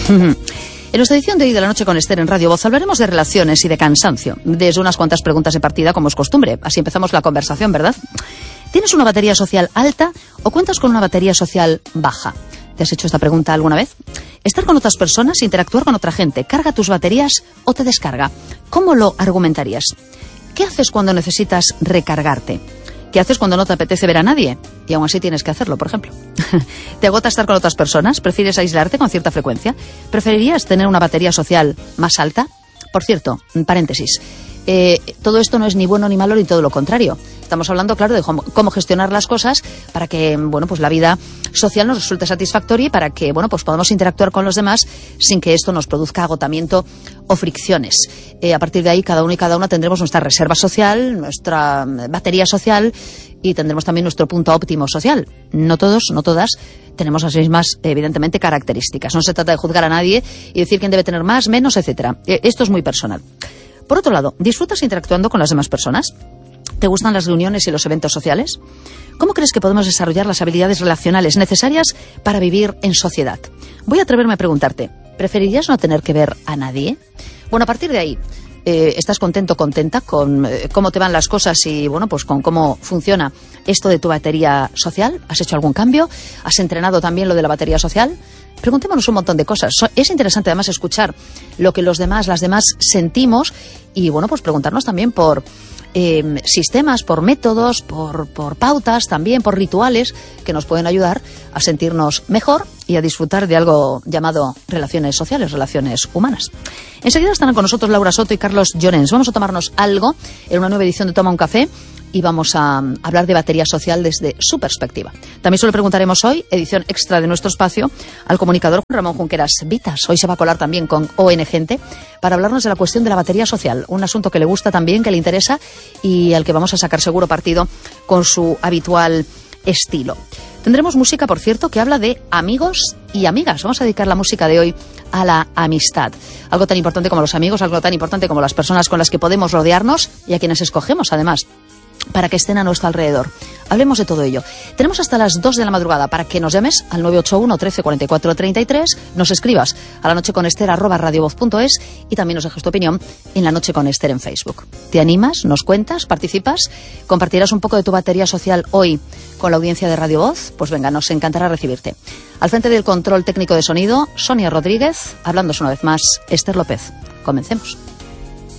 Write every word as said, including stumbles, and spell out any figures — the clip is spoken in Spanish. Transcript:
En nuestra edición de hoy de La Noche con Esther en Radio Voz hablaremos de relaciones y de cansancio, desde unas cuantas preguntas de partida como es costumbre. Así empezamos la conversación, ¿verdad? ¿Tienes una batería social alta o cuentas con una batería social baja? ¿Te has hecho esta pregunta alguna vez? Estar con otras personas, interactuar con otra gente, ¿carga tus baterías o te descarga? ¿Cómo lo argumentarías? ¿Qué haces cuando necesitas recargarte? ¿Qué haces cuando no te apetece ver a nadie? Y aún así tienes que hacerlo, por ejemplo. ¿Te agota estar con otras personas? ¿Prefieres aislarte con cierta frecuencia? ¿Preferirías tener una batería social más alta? Por cierto, paréntesis, eh, todo esto no es ni bueno ni malo ni todo lo contrario. Estamos hablando, claro, de cómo gestionar las cosas para que, bueno, pues la vida social nos resulte satisfactoria y para que, bueno, pues podamos interactuar con los demás sin que esto nos produzca agotamiento o fricciones. Eh, a partir de ahí, cada uno y cada una tendremos nuestra reserva social, nuestra batería social y tendremos también nuestro punto óptimo social. No todos, no todas tenemos las mismas, evidentemente, características. No se trata de juzgar a nadie y decir quién debe tener más, menos, etcétera. Eh, esto es muy personal. Por otro lado, ¿disfrutas interactuando con las demás personas? ¿Te gustan las reuniones y los eventos sociales? ¿Cómo crees que podemos desarrollar las habilidades relacionales necesarias para vivir en sociedad? Voy a atreverme a preguntarte, ¿preferirías no tener que ver a nadie? Bueno, a partir de ahí, eh, ¿estás contento, contenta con eh, cómo te van las cosas y, bueno, pues con cómo funciona esto de tu batería social? ¿Has hecho algún cambio? ¿Has entrenado también lo de la batería social? Preguntémonos un montón de cosas. Es interesante además escuchar lo que los demás, las demás sentimos y, bueno, pues preguntarnos también por eh, sistemas, por métodos, por, por pautas, también por rituales que nos pueden ayudar a sentirnos mejor y a disfrutar de algo llamado relaciones sociales, relaciones humanas. Enseguida estarán con nosotros Laura Soto y Carlos Llorens. Vamos a tomarnos algo en una nueva edición de Toma un Café y vamos a hablar de batería social desde su perspectiva. También se lo preguntaremos hoy, edición extra de nuestro espacio, al comunicador Ramón Junqueras Vitas. Hoy se va a colar también con O N Gente para hablarnos de la cuestión de la batería social, un asunto que le gusta también, que le interesa y al que vamos a sacar seguro partido con su habitual estilo. Tendremos música, por cierto, que habla de amigos y amigas. Vamos a dedicar la música de hoy a la amistad. Algo tan importante como los amigos, algo tan importante como las personas con las que podemos rodearnos y a quienes escogemos, además, para que estén a nuestro alrededor. Hablemos de todo ello. Tenemos hasta las dos de la madrugada para que nos llames al nueve ocho uno, trece, cuarenta y cuatro, treinta y tres, nos escribas a la noche con Esther arroba radiovoz punto es y también nos dejes tu opinión en La Noche con Esther en Facebook. ¿Te animas? ¿Nos cuentas? ¿Participas? ¿Compartirás un poco de tu batería social hoy con la audiencia de Radio Voz? Pues venga, nos encantará recibirte. Al frente del control técnico de sonido, Sonia Rodríguez, hablándose una vez más, Esther López. Comencemos.